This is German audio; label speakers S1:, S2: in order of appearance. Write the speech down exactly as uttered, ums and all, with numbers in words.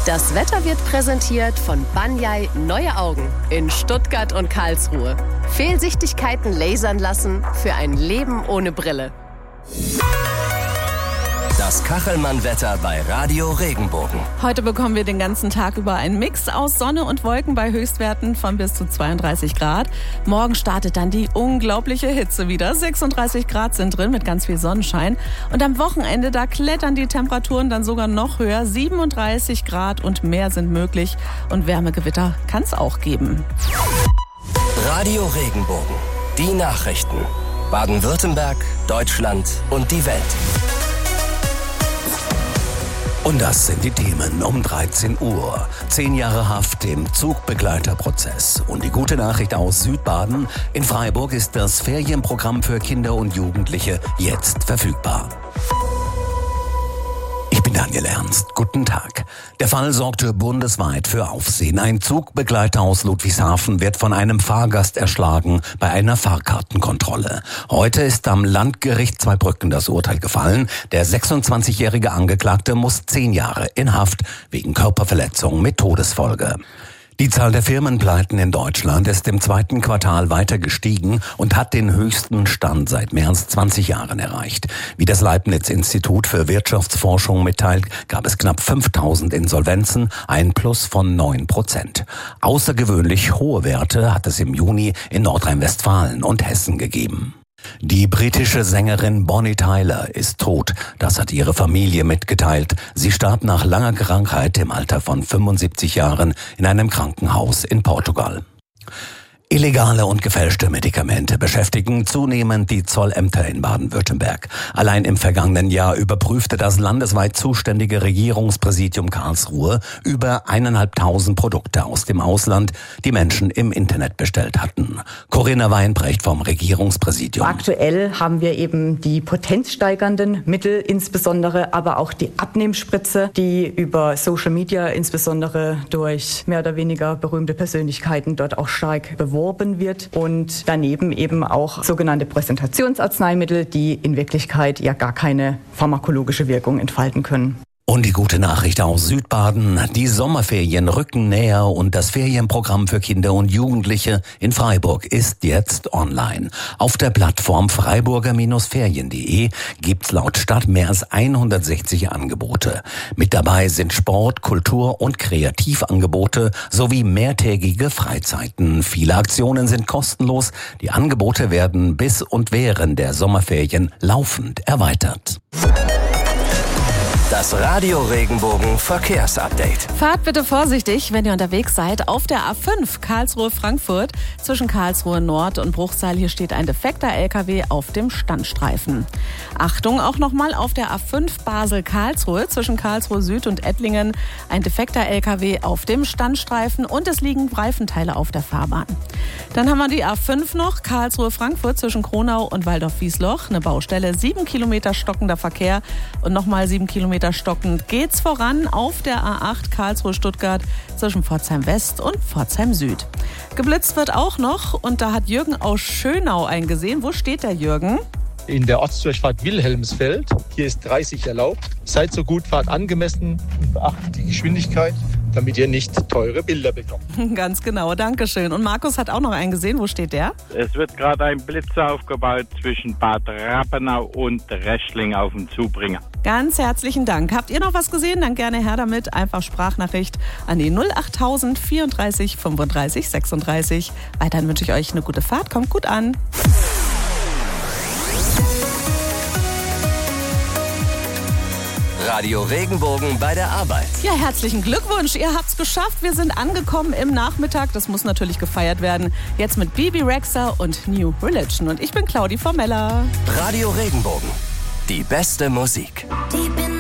S1: Das Wetter wird präsentiert von Banyai Neue Augen in Stuttgart und Karlsruhe. Fehlsichtigkeiten lasern lassen für ein Leben ohne Brille.
S2: Das Kachelmann-Wetter bei Radio Regenbogen.
S3: Heute bekommen wir den ganzen Tag über einen Mix aus Sonne und Wolken bei Höchstwerten von bis zu zweiunddreißig Grad. Morgen startet dann die unglaubliche Hitze wieder. sechsunddreißig Grad sind drin mit ganz viel Sonnenschein. Und am Wochenende, da klettern die Temperaturen dann sogar noch höher. siebenunddreißig Grad und mehr sind möglich. Und Wärmegewitter kann es auch geben.
S2: Radio Regenbogen. Die Nachrichten. Baden-Württemberg, Deutschland und die Welt.
S4: Und das sind die Themen um dreizehn Uhr. Zehn Jahre Haft im Zugbegleiterprozess. Und die gute Nachricht aus Südbaden. In Freiburg ist das Ferienprogramm für Kinder und Jugendliche jetzt verfügbar. Ich bin Daniel Ernst. Guten Tag. Der Fall sorgte bundesweit für Aufsehen. Ein Zugbegleiter aus Ludwigshafen wird von einem Fahrgast erschlagen bei einer Fahrkartenkontrolle. Heute ist am Landgericht Zweibrücken das Urteil gefallen. Der sechsundzwanzigjährige Angeklagte muss zehn Jahre in Haft wegen Körperverletzung mit Todesfolge. Die Zahl der Firmenpleiten in Deutschland ist im zweiten Quartal weiter gestiegen und hat den höchsten Stand seit mehr als zwanzig Jahren erreicht. Wie das Leibniz-Institut für Wirtschaftsforschung mitteilt, gab es knapp fünftausend Insolvenzen, ein Plus von neun Prozent. Außergewöhnlich hohe Werte hat es im Juni in Nordrhein-Westfalen und Hessen gegeben. Die britische Sängerin Bonnie Tyler ist tot. Das hat ihre Familie mitgeteilt. Sie starb nach langer Krankheit im Alter von fünfundsiebzig Jahren in einem Krankenhaus in Portugal. Illegale und gefälschte Medikamente beschäftigen zunehmend die Zollämter in Baden-Württemberg. Allein im vergangenen Jahr überprüfte das landesweit zuständige Regierungspräsidium Karlsruhe über eineinhalbtausend Produkte aus dem Ausland, die Menschen im Internet bestellt hatten. Corinna Weinbrecht vom Regierungspräsidium.
S5: Aktuell haben wir eben die potenzsteigernden Mittel, insbesondere aber auch die Abnehmspritze, die über Social Media, insbesondere durch mehr oder weniger berühmte Persönlichkeiten, dort auch stark beworben wird und daneben eben auch sogenannte Präsentationsarzneimittel, die in Wirklichkeit ja gar keine pharmakologische Wirkung entfalten können.
S4: Und die gute Nachricht aus Südbaden. Die Sommerferien rücken näher und das Ferienprogramm für Kinder und Jugendliche in Freiburg ist jetzt online. Auf der Plattform freiburger Ferien punkt de gibt's laut Stadt mehr als hundertsechzig Angebote. Mit dabei sind Sport, Kultur und Kreativangebote sowie mehrtägige Freizeiten. Viele Aktionen sind kostenlos. Die Angebote werden bis und während der Sommerferien laufend erweitert.
S2: Das Radio Regenbogen Verkehrsupdate.
S3: Fahrt bitte vorsichtig, wenn ihr unterwegs seid. Auf der A fünf Karlsruhe-Frankfurt zwischen Karlsruhe Nord und Bruchsal. Hier steht ein defekter L K W auf dem Standstreifen. Achtung, auch nochmal auf der A fünf Basel-Karlsruhe zwischen Karlsruhe Süd und Ettlingen. Ein defekter L K W auf dem Standstreifen und es liegen Reifenteile auf der Fahrbahn. Dann haben wir die A fünf noch, Karlsruhe-Frankfurt zwischen Kronau und Waldorf-Wiesloch. Eine Baustelle, sieben Kilometer stockender Verkehr und nochmal sieben Kilometer stockend geht's voran auf der A acht Karlsruhe-Stuttgart zwischen Pforzheim West und Pforzheim Süd. Geblitzt wird auch noch und da hat Jürgen aus Schönau eingesehen. Wo steht der Jürgen?
S6: In der Ortsdurchfahrt Wilhelmsfeld. Hier ist dreißig erlaubt. Seid so gut, fahrt angemessen und beachtet die Geschwindigkeit, damit ihr nicht teure Bilder bekommt.
S3: Ganz genau, danke schön. Und Markus hat auch noch einen gesehen. Wo steht der?
S7: Es wird gerade ein Blitz aufgebaut zwischen Bad Rappenau und Reschling auf dem Zubringer.
S3: Ganz herzlichen Dank. Habt ihr noch was gesehen? Dann gerne her damit. Einfach Sprachnachricht an die null acht null vierunddreißig fünfunddreißig sechsunddreißig. Weiterhin wünsche ich euch eine gute Fahrt. Kommt gut an.
S2: Radio Regenbogen bei der Arbeit.
S3: Ja, herzlichen Glückwunsch. Ihr habt's geschafft. Wir sind angekommen im Nachmittag. Das muss natürlich gefeiert werden. Jetzt mit Bibi Rexha und New Religion. Und ich bin Claudi Formella.
S2: Radio Regenbogen. Die beste Musik.